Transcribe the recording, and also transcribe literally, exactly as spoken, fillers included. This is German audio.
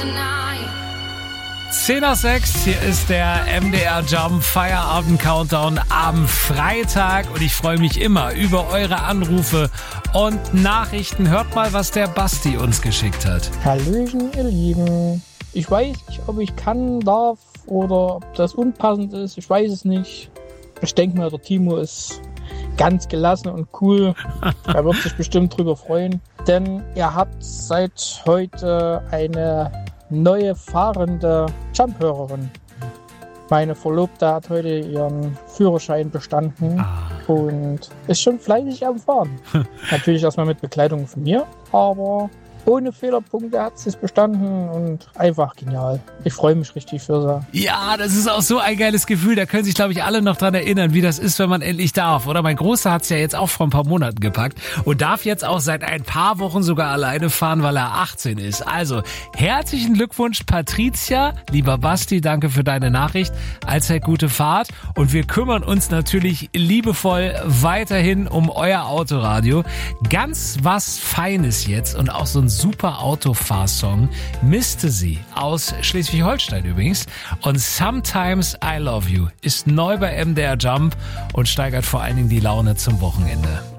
zehn nach sechs, hier ist der M D R Jump Feierabend Countdown am Freitag und ich freue mich immer über eure Anrufe und Nachrichten. Hört mal, was der Basti uns geschickt hat. Hallöchen, ihr Lieben. Ich weiß nicht, ob ich kann, darf oder ob das unpassend ist. Ich weiß es nicht. Ich denke mal, der Timo ist ganz gelassen und cool. Er wird sich bestimmt drüber freuen. Denn ihr habt seit heute eine neue fahrende Jump-Hörerin. Meine Verlobte hat heute ihren Führerschein bestanden ah. und ist schon fleißig am Fahren. Natürlich erstmal mit Begleitung von mir, aber ohne Fehlerpunkte hat sie es bestanden und einfach genial. Ich freue mich richtig für sie. Ja, das ist auch so ein geiles Gefühl. Da können sich, glaube ich, alle noch dran erinnern, wie das ist, wenn man endlich darf. Oder mein Großer hat es ja jetzt auch vor ein paar Monaten gepackt und darf jetzt auch seit ein paar Wochen sogar alleine fahren, weil er achtzehn ist. Also, herzlichen Glückwunsch, Patricia. Lieber Basti, danke für deine Nachricht. Allzeit gute Fahrt. Und wir kümmern uns natürlich liebevoll weiterhin um euer Autoradio. Ganz was Feines jetzt und auch so ein super Autofahrsong. Misste sie aus Schleswig-Holstein übrigens. Und Sometimes I Love You ist neu bei M D R Jump und steigert vor allen Dingen die Laune zum Wochenende.